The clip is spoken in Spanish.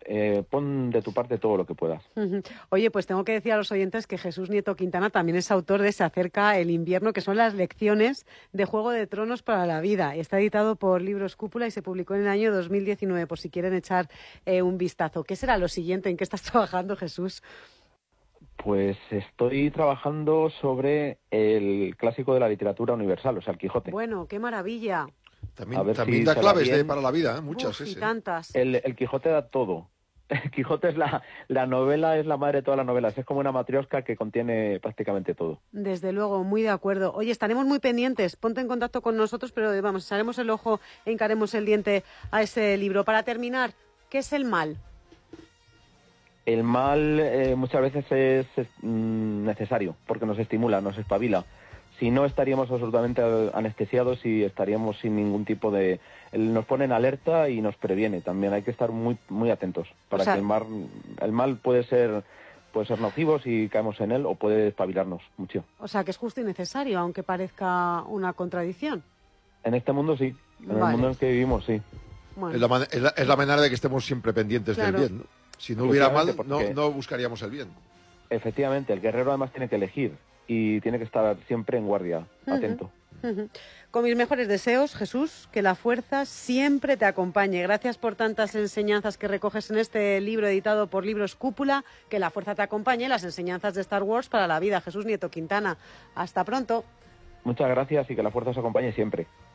pon de tu parte todo lo que puedas. Oye, pues tengo que decir a los oyentes que Jesús Nieto Quintana también es autor de Se acerca el invierno, que son las lecciones de Juego de Tronos para la vida. Está editado por Libros Cúpula y se publicó en el año 2019, por si quieren echar un vistazo. ¿Qué será lo siguiente? ¿En qué estás trabajando, Jesús? Pues estoy trabajando sobre el clásico de la literatura universal, o sea, el Quijote. Bueno, qué maravilla. También da claves para la vida, muchas. Y tantas. El Quijote da todo. El Quijote es la novela, es la madre de todas las novelas. Es como una matriosca que contiene prácticamente todo. Desde luego, muy de acuerdo. Oye, estaremos muy pendientes. Ponte en contacto con nosotros, pero vamos, echaremos el ojo e hincaremos el diente a ese libro. Para terminar, ¿qué es el mal? El mal muchas veces es necesario porque nos estimula, nos espabila. Si no, estaríamos absolutamente anestesiados y estaríamos sin ningún tipo de... Nos pone en alerta y nos previene también. Hay que estar muy muy atentos para que el mal puede ser nocivo si caemos en él o puede espabilarnos mucho. O sea, que es justo y necesario, aunque parezca una contradicción. En este mundo sí, en el mundo en el que vivimos sí. Bueno. Es la manera de que estemos siempre pendientes del bien, ¿no? Si no hubiera mal, no buscaríamos el bien. Efectivamente, el guerrero además tiene que elegir y tiene que estar siempre en guardia, atento. Con mis mejores deseos, Jesús, que la fuerza siempre te acompañe. Gracias por tantas enseñanzas que recoges en este libro editado por Libros Cúpula. Que la fuerza te acompañe, las enseñanzas de Star Wars para la vida. Jesús Nieto Quintana, hasta pronto. Muchas gracias y que la fuerza os acompañe siempre.